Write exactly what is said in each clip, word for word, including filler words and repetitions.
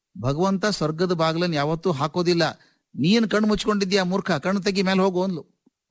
ಭಗವಂತ ಸ್ವರ್ಗದ ಬಾಗಿಲನ್ನು ಯಾವತ್ತೂ ಹಾಕೋದಿಲ್ಲ. ನೀನು ಕಣ್ಣು ಮುಚ್ಕೊಂಡಿದ್ಯಾ ಮೂರ್ಖ, ಕಣ್ಣು ತೆಗಿ ಮೇಲೆ ಹೋಗು ಅಂದ್ಲು.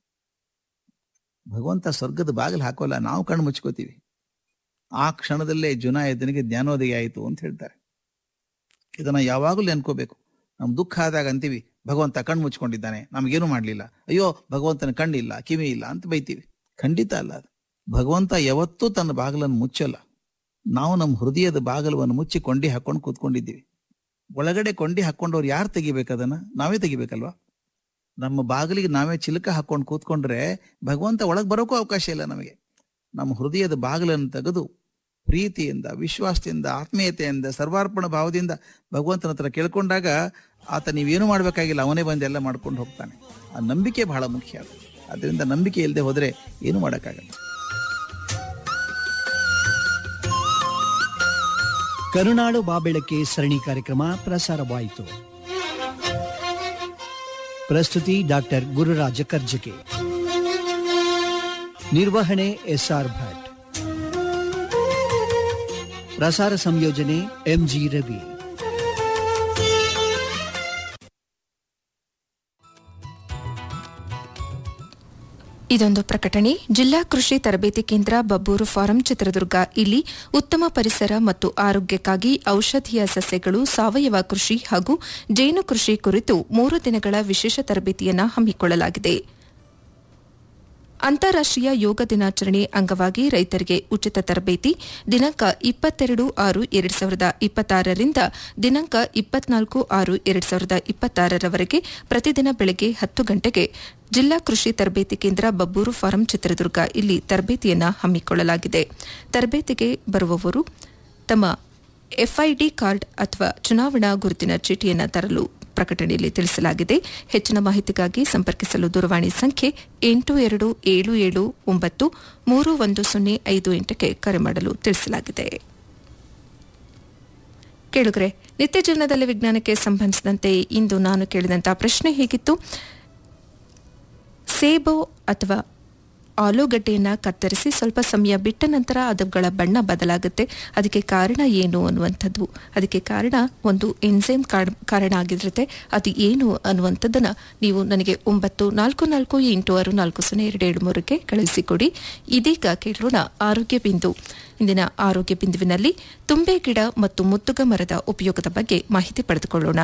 ಭಗವಂತ ಸ್ವರ್ಗದ ಬಾಗಿಲು ಹಾಕೋಲ್ಲ, ನಾವು ಕಣ್ಣು ಮುಚ್ಕೋತೀವಿ. ಆ ಕ್ಷಣದಲ್ಲೇ ಜುನಾಯದನಿಗೆ ಜ್ಞಾನೋದಯ ಆಯಿತು ಅಂತ ಹೇಳ್ತಾರೆ. ಇದನ್ನ ಯಾವಾಗಲೂ ಅನ್ಕೋಬೇಕು. ನಮ್ ದುಃಖ ಆದಾಗ ಅಂತೀವಿ ಭಗವಂತ ಕಣ್ಣು ಮುಚ್ಕೊಂಡಿದ್ದಾನೆ, ನಮ್ಗೇನು ಮಾಡ್ಲಿಲ್ಲ, ಅಯ್ಯೋ ಭಗವಂತನ ಕಣ್ಣಿಲ್ಲ ಕಿವಿ ಇಲ್ಲ ಅಂತ ಬೈತೀವಿ. ಖಂಡಿತ ಅಲ್ಲ ಅದು. ಭಗವಂತ ಯಾವತ್ತೂ ತನ್ನ ಬಾಗಿಲನ್ನು ಮುಚ್ಚಲ್ಲ. ನಾವು ನಮ್ಮ ಹೃದಯದ ಬಾಗಿಲವನ್ನು ಮುಚ್ಚಿ ಕೊಂಡಿ ಹಾಕೊಂಡು ಕೂತ್ಕೊಂಡಿದ್ದೀವಿ. ಒಳಗಡೆ ಕೊಂಡಿ ಹಾಕೊಂಡವ್ರು ಯಾರು ತೆಗಿಬೇಕದನ್ನ? ನಾವೇ ತೆಗಿಬೇಕಲ್ವಾ? ನಮ್ಮ ಬಾಗಿಲಿಗೆ ನಾವೇ ಚಿಲಕ ಹಾಕೊಂಡು ಕೂತ್ಕೊಂಡ್ರೆ ಭಗವಂತ ಒಳಗೆ ಬರೋಕ್ಕೂ ಅವಕಾಶ ಇಲ್ಲ ನಮಗೆ. ನಮ್ಮ ಹೃದಯದ ಬಾಗಿಲನ್ನು ತೆಗೆದು ಪ್ರೀತಿಯಿಂದ, ವಿಶ್ವಾಸದಿಂದ, ಆತ್ಮೀಯತೆಯಿಂದ, ಸರ್ವಾರ್ಪಣ ಭಾವದಿಂದ ಭಗವಂತನ ಹತ್ರ ಕೇಳ್ಕೊಂಡಾಗ ಆತ ನೀವೇನು ಮಾಡಬೇಕಾಗಿಲ್ಲ, ಅವನೇ ಬಂದು ಎಲ್ಲ ಮಾಡ್ಕೊಂಡು ಹೋಗ್ತಾನೆ. ಆ ನಂಬಿಕೆ ಬಹಳ ಮುಖ್ಯ. ಅದರಿಂದ ನಂಬಿಕೆ ಇಲ್ಲದೆ ಹೋದರೆ ಏನು ಮಾಡೋಕ್ಕಾಗಲ್ಲ. ಕರುನಾಡು ಬಾಬೆಳಕೆ ಸರಣಿ ಕಾರ್ಯಕ್ರಮ ಪ್ರಸಾರವಾಯಿತು. ಪ್ರಸ್ತುತಿ ಡಾಕ್ಟರ್ ಗುರುರಾಜ ಕರ್ಜಗೆ, ನಿರ್ವಹಣೆ ಎಸ್ಆರ್ ಭಟ್, ಪ್ರಸಾರ ಸಂಯೋಜನೆ ಎಂಜಿ ರವಿ. ಇದೊಂದು ಪ್ರಕಟಣೆ. ಜಿಲ್ಲಾ ಕೃಷಿ ತರಬೇತಿ ಕೇಂದ್ರ ಬಬ್ಬೂರು ಫಾರಂ ಚಿತ್ರದುರ್ಗ ಇಲ್ಲಿ ಉತ್ತಮ ಪರಿಸರ ಮತ್ತು ಆರೋಗ್ಯಕ್ಕಾಗಿ ಔಷಧೀಯ ಸಸ್ಯಗಳು, ಸಾವಯವ ಕೃಷಿ ಹಾಗೂ ಜೇನು ಕೃಷಿ ಕುರಿತು ಮೂರು ದಿನಗಳ ವಿಶೇಷ ತರಬೇತಿಯನ್ನು ಹಮ್ಮಿಕೊಳ್ಳಲಾಗಿದೆ. ಅಂತಾರಾಷ್ಟ್ರೀಯ ಯೋಗ ದಿನಾಚರಣೆ ಅಂಗವಾಗಿ ರೈತರಿಗೆ ಉಚಿತ ತರಬೇತಿ ದಿನಾಂಕ ಇಪ್ಪತ್ತೆರಡು ಆರು ಎರಡು ಸಾವಿರದ ಇಪ್ಪತ್ತಾರರಿಂದ ದಿನಾಂಕ ಇಪ್ಪತ್ನಾಲ್ಕು ಆರು ಎರಡು ಸಾವಿರದ ಇಪ್ಪತ್ತಾರರವರೆಗೆ ಪ್ರತಿದಿನ ಬೆಳಗ್ಗೆ ಹತ್ತು ಗಂಟೆಗೆ ಜಿಲ್ಲಾ ಕೃಷಿ ತರಬೇತಿ ಕೇಂದ್ರ ಬಬ್ಬೂರು ಫಾರಂ ಚಿತ್ರದುರ್ಗ ಇಲ್ಲಿ ತರಬೇತಿಯನ್ನು ಹಮ್ಮಿಕೊಳ್ಳಲಾಗಿದೆ. ತರಬೇತಿಗೆ ಬರುವವರು ತಮ್ಮ ಎಫ್ಐಡಿ ಕಾರ್ಡ್ ಅಥವಾ ಚುನಾವಣಾ ಗುರುತಿನ ಚೀಟಿಯನ್ನು ತರಲು ಪ್ರಕಟಣೆಯಲ್ಲಿ ತಿಳಿಸಲಾಗಿದೆ. ಹೆಚ್ಚಿನ ಮಾಹಿತಿಗಾಗಿ ಸಂಪರ್ಕಿಸಲು ದೂರವಾಣಿ ಸಂಖ್ಯೆ ಎಂಟು ಎರಡು ಏಳು ಏಳು ಒಂಬತ್ತು ಮೂರು ಒಂದು ಸೊನ್ನೆ ಐದು ಎಂಟಕ್ಕೆ ಕರೆ ಮಾಡಲು ತಿಳಿಸಲಾಗಿದೆ. ಕೇಳುಗರೆ, ನಿತ್ಯ ಜೀವನದಲ್ಲಿ ವಿಜ್ಞಾನಕ್ಕೆ ಸಂಬಂಧಿಸಿದಂತೆ ಇಂದು ನಾನು ಕೇಳಿದಂತಹ ಪ್ರಶ್ನೆ ಹೀಗಿತ್ತು: ಸೇಬು ಅಥವಾ ಆಲೂಗಡ್ಡೆಯನ್ನು ಕತ್ತರಿಸಿ ಸ್ವಲ್ಪ ಸಮಯ ಬಿಟ್ಟ ನಂತರ ಅವುಗಳ ಬಣ್ಣ ಬದಲಾಗುತ್ತೆ, ಅದಕ್ಕೆ ಕಾರಣ ಏನು ಅನ್ನುವಂಥದ್ದು. ಅದಕ್ಕೆ ಕಾರಣ ಒಂದು ಎನ್ಸೈಮ್ ಕಾರಣ ಆಗಿರುತ್ತೆ. ಅದು ಏನು ಅನ್ನುವಂಥದ್ದನ್ನು ನೀವು ನನಗೆ ಒಂಬತ್ತು ನಾಲ್ಕು ನಾಲ್ಕು ಎಂಟು ಆರು ನಾಲ್ಕು ಸೊನ್ನೆ ಎರಡು ಏಳು ಮೂರಕ್ಕೆ ಕಳುಹಿಸಿಕೊಡಿ. ಇದೀಗ ಕೇಳೋಣ ಆರೋಗ್ಯ ಬಿಂದು. ಇಂದಿನ ಆರೋಗ್ಯ ಬಿಂದುವಿನಲ್ಲಿ ತುಂಬೆ ಗಿಡ ಮತ್ತು ಮುತ್ತುಗ ಮರದ ಉಪಯೋಗದ ಬಗ್ಗೆ ಮಾಹಿತಿ ಪಡೆದುಕೊಳ್ಳೋಣ.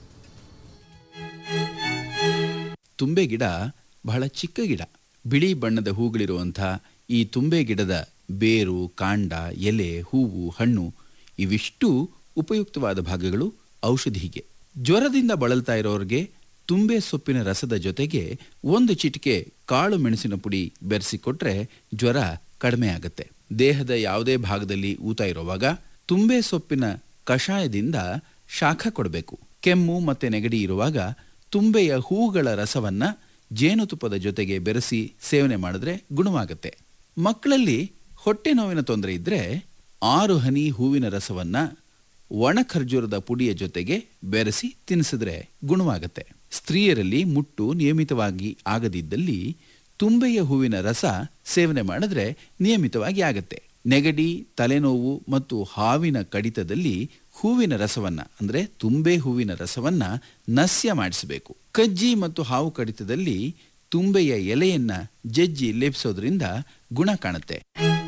ತುಂಬೆ ಗಿಡ ಬಹಳ ಚಿಕ್ಕ ಗಿಡ. ಬಿಳಿ ಬಣ್ಣದ ಹೂಗಳಿರುವಂಥ ಈ ತುಂಬೆ ಗಿಡದ ಬೇರು, ಕಾಂಡ, ಎಲೆ, ಹೂವು, ಹಣ್ಣು ಇವಿಷ್ಟು ಉಪಯುಕ್ತವಾದ ಭಾಗಗಳು ಔಷಧಿಗೆ. ಜ್ವರದಿಂದ ಬಳಲ್ತಾ ಇರೋರಿಗೆ ತುಂಬೆ ಸೊಪ್ಪಿನ ರಸದ ಜೊತೆಗೆ ಒಂದು ಚಿಟಿಕೆ ಕಾಳು ಮೆಣಸಿನ ಪುಡಿ ಬೆರೆಸಿಕೊಟ್ರೆ ಜ್ವರ ಕಡಿಮೆ ಆಗುತ್ತೆ. ದೇಹದ ಯಾವುದೇ ಭಾಗದಲ್ಲಿ ಊತ ಇರುವಾಗ ತುಂಬೆ ಸೊಪ್ಪಿನ ಕಷಾಯದಿಂದ ಶಾಖ ಕೊಡಬೇಕು. ಕೆಮ್ಮು ಮತ್ತೆ ನೆಗಡಿ ಇರುವಾಗ ತುಂಬೆಯ ಹೂಗಳ ರಸವನ್ನ ಜೇನುತುಪ್ಪದ ಜೊತೆಗೆ ಬೆರೆಸಿ ಸೇವನೆ ಮಾಡಿದ್ರೆ ಗುಣವಾಗುತ್ತೆ. ಮಕ್ಕಳಲ್ಲಿ ಹೊಟ್ಟೆ ನೋವಿನ ತೊಂದರೆ ಇದ್ರೆ ಆರು ಹನಿ ಹೂವಿನ ರಸವನ್ನ ಒಣ ಖರ್ಜೂರದ ಪುಡಿಯ ಜೊತೆಗೆ ಬೆರೆಸಿ ತಿನ್ನಿಸಿದ್ರೆ ಗುಣವಾಗುತ್ತೆ. ಸ್ತ್ರೀಯರಲ್ಲಿ ಮುಟ್ಟು ನಿಯಮಿತವಾಗಿ ಆಗದಿದ್ದಲ್ಲಿ ತುಂಬೆಯ ಹೂವಿನ ರಸ ಸೇವನೆ ಮಾಡಿದ್ರೆ ನಿಯಮಿತವಾಗಿ ಆಗತ್ತೆ. ನೆಗಡಿ, ತಲೆನೋವು ಮತ್ತು ಹಾವಿನ ಕಡಿತದಲ್ಲಿ ಹೂವಿನ ರಸವನ್ನ ಅಂದ್ರೆ ತುಂಬೆ ಹೂವಿನ ರಸವನ್ನ ನಸ್ಯ ಮಾಡಿಸಬೇಕು. ಕಜ್ಜಿ ಮತ್ತು ಹಾವು ಕಡಿತದಲ್ಲಿ ತುಂಬೆಯ ಎಲೆಯನ್ನ ಜಜ್ಜಿ ಲೇಪಿಸೋದ್ರಿಂದ ಗುಣ ಕಾಣುತ್ತೆ.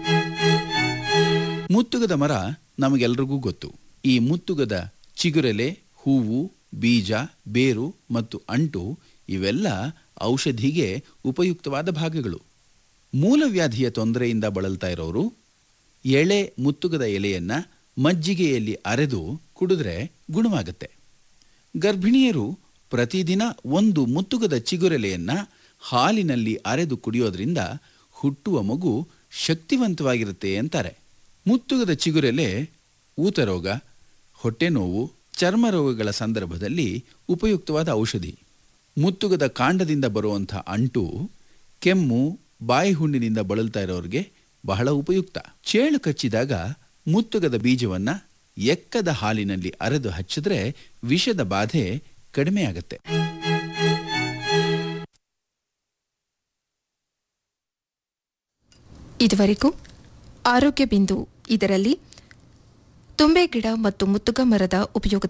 ಮುತ್ತುಗದ ಮರ ನಮಗೆಲ್ರಿಗೂ ಗೊತ್ತು. ಈ ಮುತ್ತುಗದ ಚಿಗುರೆಲೆ, ಹೂವು, ಬೀಜ, ಬೇರು ಮತ್ತು ಅಂಟು ಇವೆಲ್ಲ ಔಷಧಿಗೆ ಉಪಯುಕ್ತವಾದ ಭಾಗಗಳು. ಮೂಲವ್ಯಾಧಿಯ ತೊಂದರೆಯಿಂದ ಬಳಲ್ತಾ ಇರೋರು ಎಳೆ ಮುತ್ತುಗದ ಎಲೆಯನ್ನ ಮಜ್ಜಿಗೆಯಲ್ಲಿ ಅರೆದು ಕುಡಿದ್ರೆ ಗುಣವಾಗುತ್ತೆ. ಗರ್ಭಿಣಿಯರು ಪ್ರತಿದಿನ ಒಂದು ಮುತ್ತುಗದ ಚಿಗುರೆಲೆಯನ್ನ ಹಾಲಿನಲ್ಲಿ ಅರೆದು ಕುಡಿಯೋದ್ರಿಂದ ಹುಟ್ಟುವ ಮಗು ಶಕ್ತಿವಂತವಾಗಿರುತ್ತೆ ಅಂತಾರೆ. ಮುತ್ತುಗದ ಚಿಗುರೆಲೆ ಊತರೋಗ, ಹೊಟ್ಟೆ ನೋವು, ಚರ್ಮ ರೋಗಗಳ ಸಂದರ್ಭದಲ್ಲಿ ಉಪಯುಕ್ತವಾದ ಔಷಧಿ. ಮುತ್ತುಗದ ಕಾಂಡದಿಂದ ಬರುವಂಥ ಅಂಟು ಕೆಮ್ಮು, ಬಾಯಿ ಹುಣ್ಣಿನಿಂದ ಬಳಲ್ತಾ ಇರೋರಿಗೆ ಬಹಳ ಉಪಯುಕ್ತ. ಚೇಳು ಕಚ್ಚಿದಾಗ ಮುತ್ತುಗದ ಬೀಜವನ್ನ ಎಕ್ಕದ ಹಾಲಿನಲ್ಲಿ ಅರೆದು ಹಚ್ಚಿದ್ರೆ ವಿಷದ ಬಾಧೆ ಕಡಿಮೆ ಆಗುತ್ತೆ. ಇದುವರೆಗೂ ಆರೋಗ್ಯ ಬಿಂದು ಇದರಲ್ಲಿ ತುಂಬೆ ಗಿಡ ಮತ್ತು ಮುತ್ತುಗ ಮರದ ಉಪಯೋಗ